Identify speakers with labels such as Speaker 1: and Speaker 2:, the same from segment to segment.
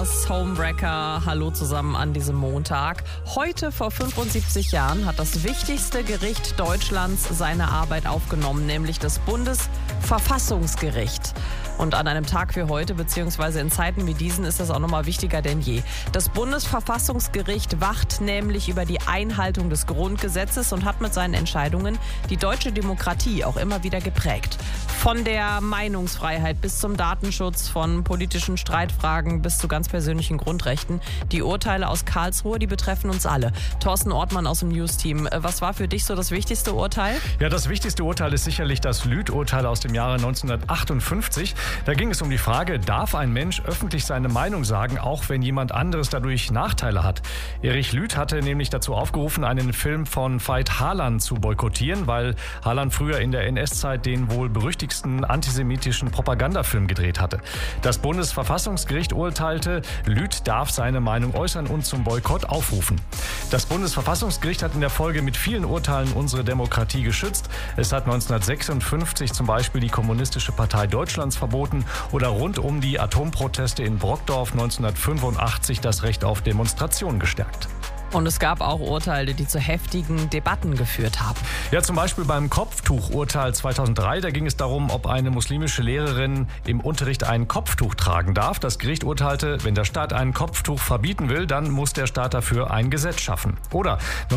Speaker 1: Stars, Homewrecker. Hallo zusammen an diesem Montag. Heute vor 75 Jahren hat das wichtigste Gericht Deutschlands seine Arbeit aufgenommen, nämlich das Bundesverfassungsgericht. Und an einem Tag wie heute, beziehungsweise in Zeiten wie diesen, ist das auch nochmal wichtiger denn je. Das Bundesverfassungsgericht wacht nämlich über die Einhaltung des Grundgesetzes und hat mit seinen Entscheidungen die deutsche Demokratie auch immer wieder geprägt. Von der Meinungsfreiheit bis zum Datenschutz, von politischen Streitfragen bis zu ganz persönlichen Grundrechten. Die Urteile aus Karlsruhe, die betreffen uns alle. Thorsten Ortmann aus dem News-Team. Was war für dich so das wichtigste Urteil?
Speaker 2: Ja, das wichtigste Urteil ist sicherlich das Lüth-Urteil aus dem Jahre 1958. Da ging es um die Frage, darf ein Mensch öffentlich seine Meinung sagen, auch wenn jemand anderes dadurch Nachteile hat? Erich Lüth hatte nämlich dazu aufgerufen, einen Film von Veit Harlan zu boykottieren, weil Harlan früher in der NS-Zeit den wohl berüchtigsten antisemitischen Propagandafilm gedreht hatte. Das Bundesverfassungsgericht urteilte, Lüth darf seine Meinung äußern und zum Boykott aufrufen. Das Bundesverfassungsgericht hat in der Folge mit vielen Urteilen unsere Demokratie geschützt. Es hat 1956 zum Beispiel die Kommunistische Partei Deutschlands verboten oder rund um die Atomproteste in Brockdorf 1985 das Recht auf Demonstration gestärkt.
Speaker 1: Und es gab auch Urteile, die zu heftigen Debatten geführt haben.
Speaker 2: Ja, zum Beispiel beim Kopftuchurteil 2003. Da ging es darum, ob eine muslimische Lehrerin im Unterricht ein Kopftuch tragen darf. Das Gericht urteilte, wenn der Staat ein Kopftuch verbieten will, dann muss der Staat dafür ein Gesetz schaffen. Oder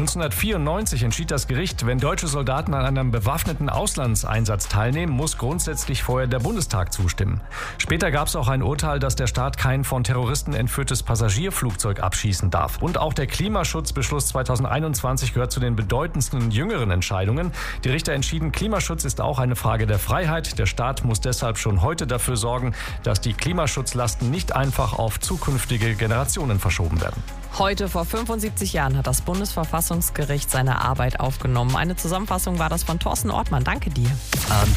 Speaker 2: 1994 entschied das Gericht, wenn deutsche Soldaten an einem bewaffneten Auslandseinsatz teilnehmen, muss grundsätzlich vorher der Bundestag zustimmen. Später gab es auch ein Urteil, dass der Staat kein von Terroristen entführtes Passagierflugzeug abschießen darf. Und auch der Klimaschutzbeschluss 2021 gehört zu den bedeutendsten jüngeren Entscheidungen. Die Richter entschieden, Klimaschutz ist auch eine Frage der Freiheit. Der Staat muss deshalb schon heute dafür sorgen, dass die Klimaschutzlasten nicht einfach auf zukünftige Generationen verschoben werden.
Speaker 1: Heute vor 75 Jahren hat das Bundesverfassungsgericht seine Arbeit aufgenommen. Eine Zusammenfassung war das von Thorsten Ortmann. Danke dir.